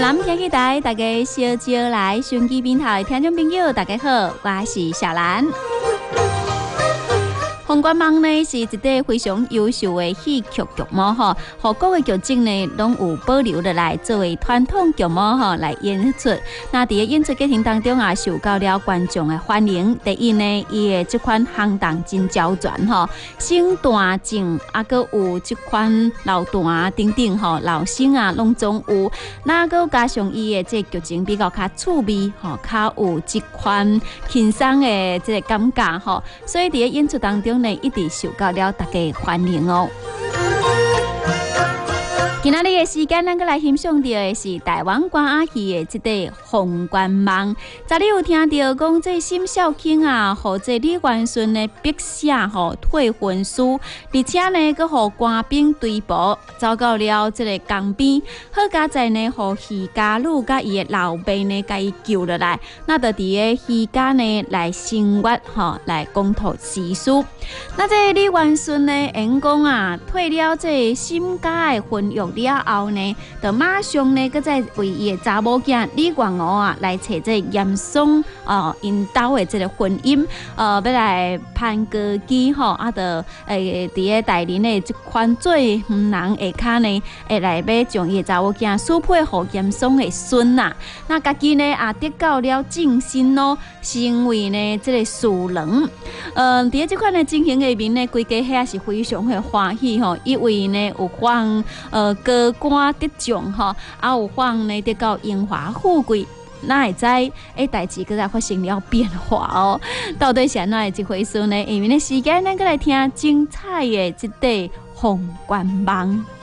南天气台，大家小招来，手机边头的听众朋友，大家好，我是小兰。红冠梦呢是一个非常优秀的戏曲剧目吼，和各个剧种呢拢有保留落来作为传统剧目吼来演出。那伫个演出过程当中啊，受到了观众的欢迎。第一呢，伊的这款行当真周全吼，生段正啊，搁有这款老段等等吼，老生啊拢总有。那搁加上伊的这剧情比较较趣味吼，较有这款轻松的这个感觉吼，所以伫个演出当中一直受到了大家欢迎哦。今仔日的时间，咱搁来欣赏到的是台湾歌仔戏的这个《红冠梦》。昨日有听到讲，这沈小卿啊，和这李元顺的笔写吼退婚书，而且呢，搁互官兵追捕，走到了这个江边。好佳在呢，互徐家女甲伊的老爸呢，甲伊救落来。那就伫个徐家呢来生活吼，来公托诗书。那这李元顺呢，因讲啊，退了这沈家的婚约了后呢，就马上呢，搁再为伊的查某囝李元娥啊来找这严嵩因兜的这个婚姻要来攀高枝吼，啊，就伫个大林的这款做人下骹呢，会来要将伊的查某囝许配互严嵩的孙呐。那家己呢也得到了正身咯，成为呢这个士郎。伫个这款的情形下面呢，规家遐是非常的欢喜吼，因为呢有方高官得奖吼，啊有方呢得到荣华富贵。那会知代志搁再发生了变化哦，到底是安怎的一回事呢？因为呢时间咱搁来听精彩的这个《红冠梦》。